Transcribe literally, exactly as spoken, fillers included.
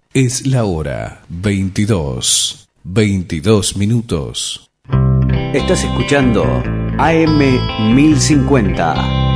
Es la hora veintidós, veintidós minutos. Estás escuchando A M mil cincuenta.